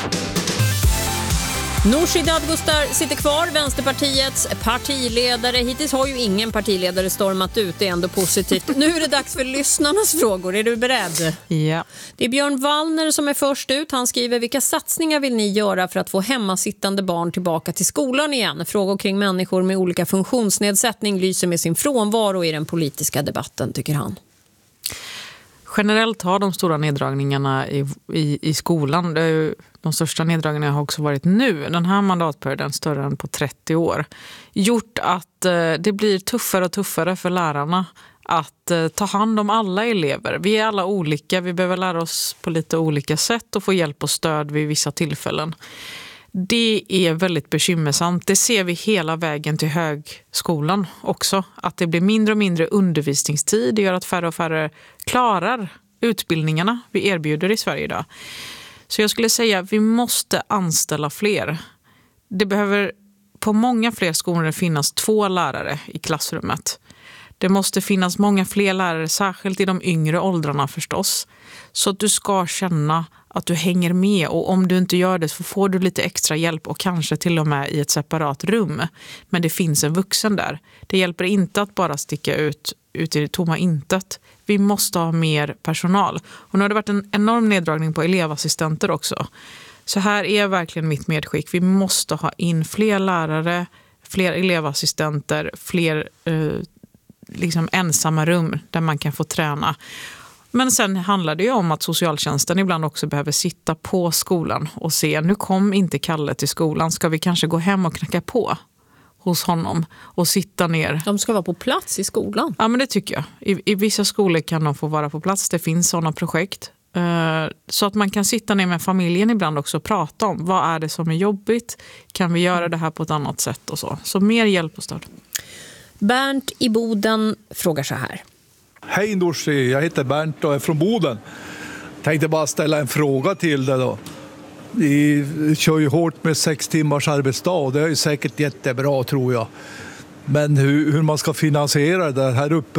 Nooshi Dadgostar sitter kvar, Vänsterpartiets partiledare. Hittills har ju ingen partiledare stormat ut, det är ändå positivt. Nu är det dags för lyssnarnas frågor, är du beredd? Ja. Det är Björn Wallner som är först ut. Han skriver: vilka satsningar vill ni göra för att få hemmasittande barn tillbaka till skolan igen? Frågor kring människor med olika funktionsnedsättning lyser med sin frånvaro i den politiska debatten, tycker han. Generellt har de stora neddragningarna i skolan, de största neddragningarna har också varit nu, den här mandatperioden större än på 30 år, gjort att det blir tuffare och tuffare för lärarna att ta hand om alla elever. Vi är alla olika, vi behöver lära oss på lite olika sätt och få hjälp och stöd vid vissa tillfällen. Det är väldigt bekymmersamt. Det ser vi hela vägen till högskolan också. Att det blir mindre och mindre undervisningstid. Det gör att färre och färre klarar utbildningarna vi erbjuder i Sverige idag. Så jag skulle säga att vi måste anställa fler. Det behöver på många fler skolor finnas 2 lärare i klassrummet. Det måste finnas många fler lärare, särskilt i de yngre åldrarna förstås. Så att du ska känna att du hänger med, och om du inte gör det så får du lite extra hjälp och kanske till och med i ett separat rum. Men det finns en vuxen där. Det hjälper inte att bara sticka ut i det tomma intet. Vi måste ha mer personal. Och nu har det varit en enorm neddragning på elevassistenter också. Så här är verkligen mitt medskick. Vi måste ha in fler lärare, fler elevassistenter, fler ensamma rum där man kan få träna. Men sen handlar det ju om att socialtjänsten ibland också behöver sitta på skolan och se, nu kom inte Kalle till skolan, ska vi kanske gå hem och knacka på hos honom och sitta ner. De ska vara på plats i skolan. Ja, men det tycker jag. I vissa skolor kan de få vara på plats, det finns sådana projekt. Så att man kan sitta ner med familjen ibland också och prata om vad är det som är jobbigt, kan vi göra det här på ett annat sätt och så. Så mer hjälp och stöd. Bernt i Boden frågar så här. Hej Nooshi, jag heter Bernt och är från Boden. Tänkte bara ställa en fråga till dig då. Vi kör ju hårt med 6 timmars arbetsdag och det är ju säkert jättebra tror jag. Men hur man ska finansiera det här uppe